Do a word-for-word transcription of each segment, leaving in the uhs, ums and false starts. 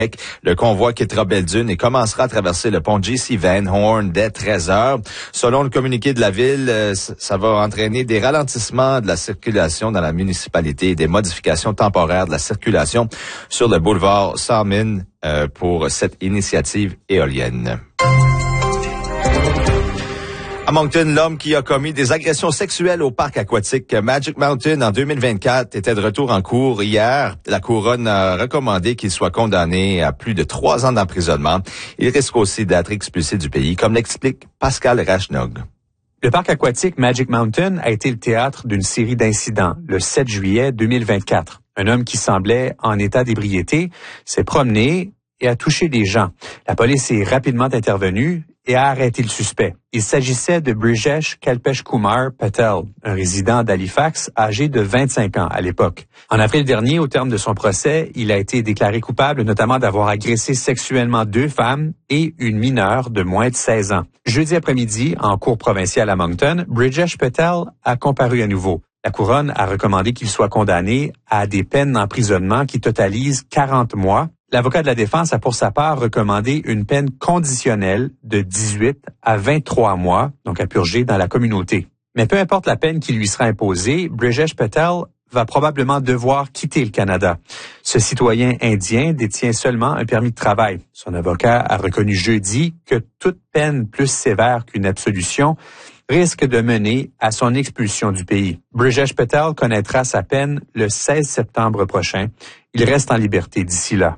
Le convoi quittera Belle-Dune et commencera à traverser le pont J C Van Horn dès treize heures. Selon le communiqué de la ville, ça va entraîner des ralentissements de la circulation dans la municipalité et des modifications temporaires de la circulation sur le boulevard Salmon euh, pour cette initiative éolienne. À Moncton, l'homme qui a commis des agressions sexuelles au parc aquatique Magic Mountain en deux mille vingt-quatre était de retour en cours hier. La couronne a recommandé qu'il soit condamné à plus de trois ans d'emprisonnement. Il risque aussi d'être expulsé du pays, comme l'explique Pascal Rachnog. Le parc aquatique Magic Mountain a été le théâtre d'une série d'incidents le sept juillet deux mille vingt-quatre. Un homme qui semblait en état d'ébriété s'est promené et a touché des gens. La police est rapidement intervenue et a arrêté le suspect. Il s'agissait de Brijesh Kalpesh Kumar Patel, un résident d'Halifax âgé de vingt-cinq ans à l'époque. En avril dernier, au terme de son procès, il a été déclaré coupable notamment d'avoir agressé sexuellement deux femmes et une mineure de moins de seize ans. Jeudi après-midi, en cour provinciale à Moncton, Brijesh Patel a comparu à nouveau. La couronne a recommandé qu'il soit condamné à des peines d'emprisonnement qui totalisent quarante mois. L'avocat de la défense a pour sa part recommandé une peine conditionnelle de dix-huit à vingt-trois mois, donc à purger dans la communauté. Mais peu importe la peine qui lui sera imposée, Brijesh Patel va probablement devoir quitter le Canada. Ce citoyen indien détient seulement un permis de travail. Son avocat a reconnu jeudi que toute peine plus sévère qu'une absolution risque de mener à son expulsion du pays. Brijesh Patel connaîtra sa peine le seize septembre prochain. Il reste en liberté d'ici là.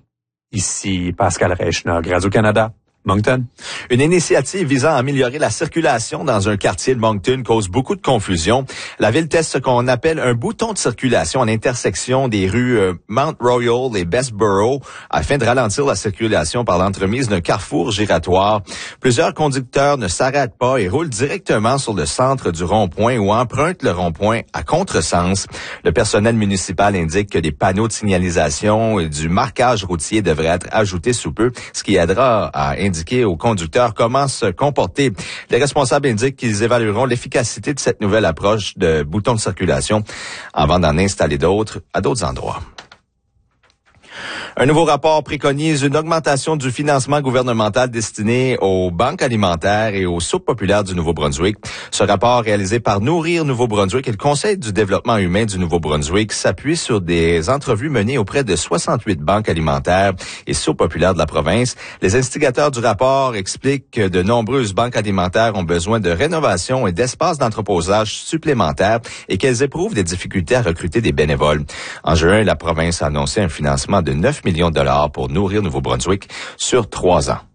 Ici Pascal Rachnog, Radio-Canada, Moncton. Une initiative visant à améliorer la circulation dans un quartier de Moncton cause beaucoup de confusion. La ville teste ce qu'on appelle un bouton de circulation à l'intersection des rues Mount Royal et Bessborough afin de ralentir la circulation par l'entremise d'un carrefour giratoire. Plusieurs conducteurs ne s'arrêtent pas et roulent directement sur le centre du rond-point ou empruntent le rond-point à contresens. Le personnel municipal indique que des panneaux de signalisation et du marquage routier devraient être ajoutés sous peu, ce qui aidera à indiquer aux conducteurs comment se comporter. Les responsables indiquent qu'ils évalueront l'efficacité de cette nouvelle approche de bouton de circulation avant d'en installer d'autres à d'autres endroits. Un nouveau rapport préconise une augmentation du financement gouvernemental destiné aux banques alimentaires et aux soupes populaires du Nouveau-Brunswick. Ce rapport réalisé par Nourrir Nouveau-Brunswick et le Conseil du développement humain du Nouveau-Brunswick s'appuie sur des entrevues menées auprès de soixante-huit banques alimentaires et soupes populaires de la province. Les instigateurs du rapport expliquent que de nombreuses banques alimentaires ont besoin de rénovation et d'espaces d'entreposage supplémentaires et qu'elles éprouvent des difficultés à recruter des bénévoles. En juin, la province a annoncé un financement de neuf millions de dollars pour Nourrir Nouveau-Brunswick sur trois ans.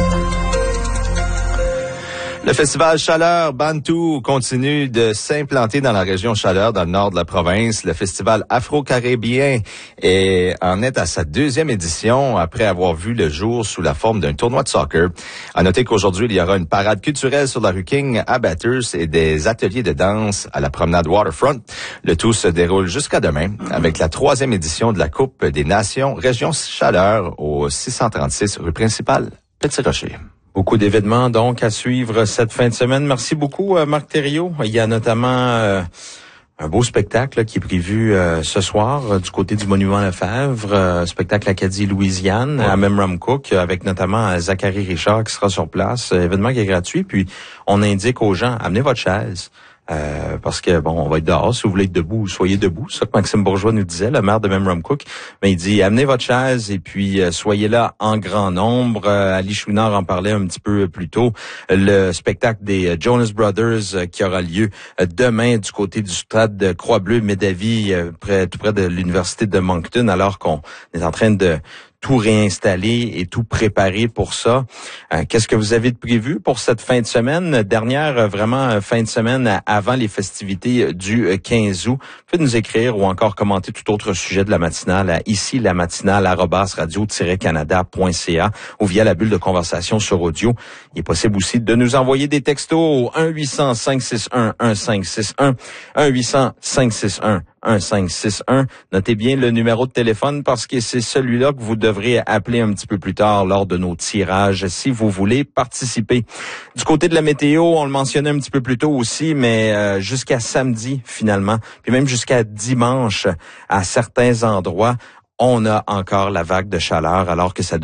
Le festival Chaleur Bantou continue de s'implanter dans la région Chaleur, dans le nord de la province. Le festival afro-caribéen est, en est à sa deuxième édition après avoir vu le jour sous la forme d'un tournoi de soccer. À noter qu'aujourd'hui, il y aura une parade culturelle sur la rue King à Bathurst et des ateliers de danse à la promenade Waterfront. Le tout se déroule jusqu'à demain avec la troisième édition de la Coupe des Nations Région Chaleur au six cent trente-six rue principale Petit-Rocher. Beaucoup d'événements donc à suivre cette fin de semaine. Merci beaucoup, euh, Marc Thériault. Il y a notamment euh, un beau spectacle là, qui est prévu euh, ce soir euh, du côté du Monument Lefebvre, euh, spectacle Acadie Louisiane, ouais. À Memramcook, avec notamment euh, Zachary Richard qui sera sur place. Euh, événement qui est gratuit. Puis on indique aux gens, amenez votre chaise. Euh, parce que, bon, on va être dehors. Si vous voulez être debout, soyez debout. C'est ça que Maxime Bourgeois nous disait, le maire de Memramcook. Mais il dit, amenez votre chaise et puis euh, soyez là en grand nombre. Euh, Ali Chouinard en parlait un petit peu plus tôt. Le spectacle des Jonas Brothers euh, qui aura lieu euh, demain du côté du stade de Croix-Bleue-Médavie, euh, près, tout près de l'université de Moncton, alors qu'on est en train de tout réinstaller et tout préparer pour ça. Euh, qu'est-ce que vous avez de prévu pour cette fin de semaine? Dernière, euh, vraiment, euh, fin de semaine avant les festivités du euh, quinze août. Vous pouvez nous écrire ou encore commenter tout autre sujet de la matinale à ici la matinale arobase radio tiret canada point c a ou via la bulle de conversation sur audio. Il est possible aussi de nous envoyer des textos au un huit cents cinq six un un cinq six un, un huit cents cinq six un un cinq six un. Notez bien le numéro de téléphone parce que c'est celui-là que vous devrez appeler un petit peu plus tard lors de nos tirages si vous voulez participer. Du côté de la météo, on le mentionnait un petit peu plus tôt aussi, mais euh, jusqu'à samedi finalement, puis même jusqu'à dimanche à certains endroits, on a encore la vague de chaleur alors que ça